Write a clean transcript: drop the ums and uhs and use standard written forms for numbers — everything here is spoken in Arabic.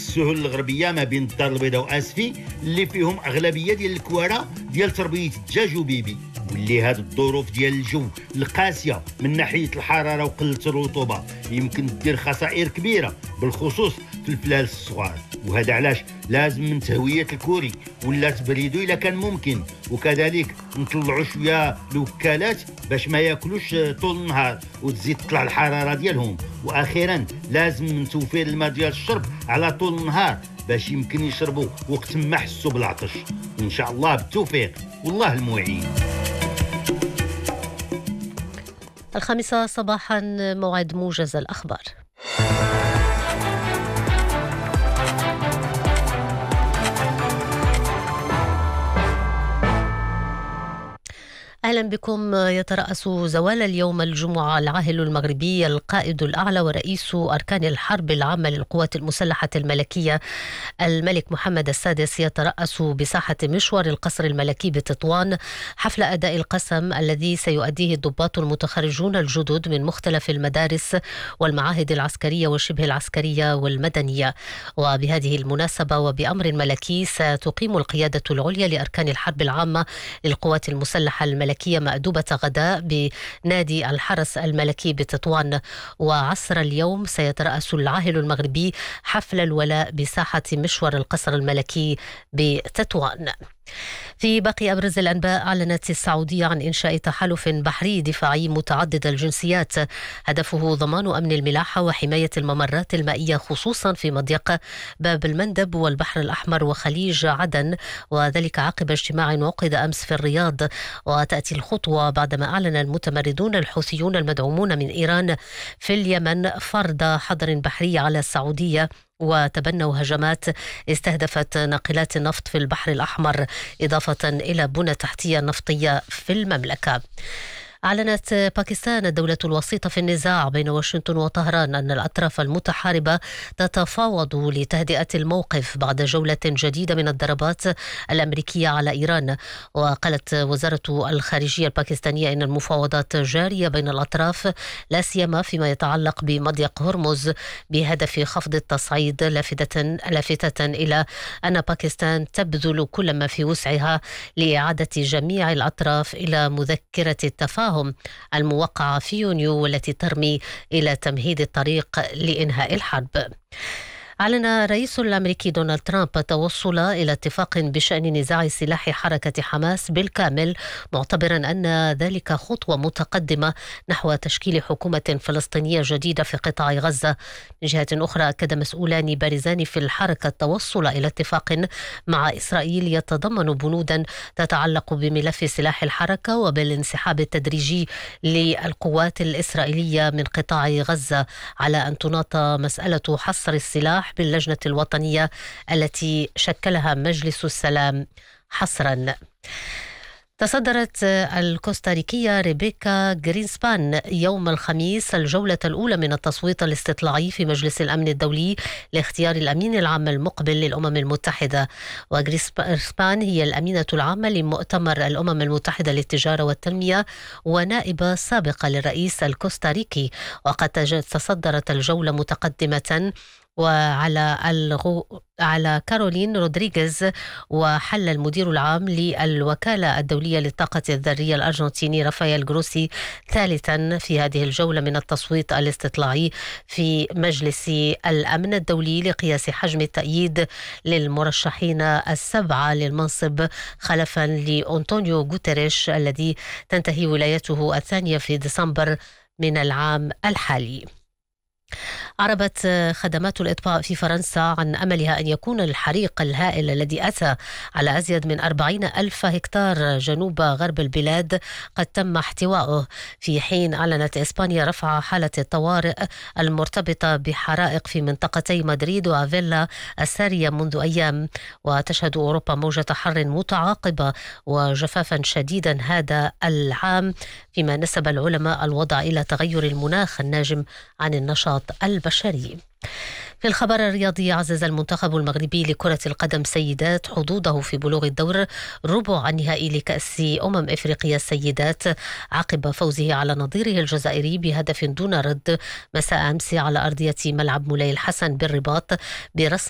السهول الغربيه ما بين الدار البيضاء واسفي اللي فيهم اغلبيه ديال الكواره ديال تربيه الدجاج وبيبي، واللي هاد الظروف ديال الجو القاسيه من ناحيه الحراره وقله الرطوبه يمكن تدير خسائر كبيره بالخصوص في الفلال الصغار. وهذا علاش لازم من تهويه الكوري ولا تبريدو الا كان ممكن، وكذلك نطلعوا شويه الوكالات باش ما ياكلوش طول النهار وتزيد تطلع الحراره ديالهم. واخيرا لازم من توفير الماء ديال الشرب على طول النهار باش يمكن يشربوا وقت ما حسوا بالعطش. وان شاء الله بالتوفيق والله المعين. 5 صباحا موعد موجز الأخبار. أهلا بكم. يترأس زوال اليوم الجمعة العاهل المغربي القائد الأعلى ورئيس أركان الحرب العامة للقوات المسلحة الملكية الملك محمد السادس يترأس بساحة مشوار القصر الملكي بتطوان حفل أداء القسم الذي سيؤديه الضباط المتخرجون الجدد من مختلف المدارس والمعاهد العسكرية والشبه العسكرية والمدنية. وبهذه المناسبة وبأمر ملكي ستقيم القيادة العليا لأركان الحرب العامة للقوات المسلحة الملكية مأدوبة غداء بنادي الحرس الملكي بتطوان. وعصر اليوم سيترأس العاهل المغربي حفل الولاء بساحة مشوار القصر الملكي بتطوان. في باقي أبرز الأنباء، أعلنت السعودية عن إنشاء تحالف بحري دفاعي متعدد الجنسيات هدفه ضمان أمن الملاحة وحماية الممرات المائية خصوصا في مضيق باب المندب والبحر الأحمر وخليج عدن، وذلك عقب اجتماع عقد أمس في الرياض. وتأتي الخطوة بعدما أعلن المتمردون الحوثيون المدعومون من إيران في اليمن فرض حظر بحري على السعودية وتبنوا هجمات استهدفت ناقلات النفط في البحر الأحمر إضافة إلى بنى تحتية نفطية في المملكة. أعلنت باكستان الدولة الوسيطة في النزاع بين واشنطن وطهران أن الأطراف المتحاربة تتفاوض لتهدئة الموقف بعد جولة جديدة من الضربات الأمريكية على إيران. وقالت وزارة الخارجية الباكستانية أن المفاوضات جارية بين الأطراف لا سيما فيما يتعلق بمضيق هرمز بهدف خفض التصعيد، لافتة إلى أن باكستان تبذل كل ما في وسعها لإعادة جميع الأطراف إلى مذكرة التفاهم الموقعة في يونيو والتي ترمي إلى تمهيد الطريق لإنهاء الحرب. أعلن الرئيس الأمريكي دونالد ترامب التوصل إلى اتفاق بشأن نزاع سلاح حركة حماس بالكامل، معتبرا أن ذلك خطوة متقدمة نحو تشكيل حكومة فلسطينية جديدة في قطاع غزة. من جهة أخرى أكد مسؤولان بارزان في الحركة التوصل إلى اتفاق مع إسرائيل يتضمن بنودا تتعلق بملف سلاح الحركة وبالانسحاب التدريجي للقوات الإسرائيلية من قطاع غزة، على أن تناط مسألة حصر السلاح باللجنة الوطنية التي شكلها مجلس السلام حصرا. تصدرت الكوستاريكية ريبيكا غرينسبان يوم الخميس الجولة الأولى من التصويت الاستطلاعي في مجلس الأمن الدولي لاختيار الأمين العام المقبل للأمم المتحدة. وغرينسبان هي الأمينة العامة لمؤتمر الأمم المتحدة للتجارة والتنمية ونائبة سابقة للرئيس الكوستاريكي. وقد تصدرت الجولة متقدمة على كارولين رودريغيز، وحل المدير العام للوكالة الدولية للطاقة الذرية الأرجنتيني رافائيل جروسي ثالثا في هذه الجولة من التصويت الاستطلاعي في مجلس الأمن الدولي لقياس حجم التأييد للمرشحين السبعة للمنصب خلفا لأنطونيو غوتيريش الذي تنتهي ولايته الثانية في ديسمبر من العام الحالي. أعربت خدمات الإطفاء في فرنسا عن أملها أن يكون الحريق الهائل الذي أتى على أزيد من 40,000 هكتار جنوب غرب البلاد قد تم احتوائه، في حين أعلنت إسبانيا رفع حالة الطوارئ المرتبطة بحرائق في منطقتي مدريد وفيلا السارية منذ أيام. وتشهد أوروبا موجة حر متعاقبة وجفافا شديدا هذا العام، فيما نسب العلماء الوضع إلى تغير المناخ الناجم عن النشاط البشري. في الخبر الرياضي، عزز المنتخب المغربي لكرة القدم سيدات حظوظه في بلوغ الدور ربع النهائي لكأس إفريقيا السيدات عقب فوزه على نظيره الجزائري بهدف دون رد مساء أمس على أرضية ملعب مولاي الحسن بالرباط برسم